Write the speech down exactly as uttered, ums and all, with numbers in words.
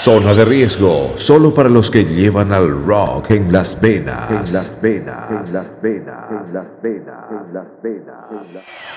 Zona de riesgo, solo para los que llevan al rock en las venas. En las venas, en las venas, en las venas, en las venas.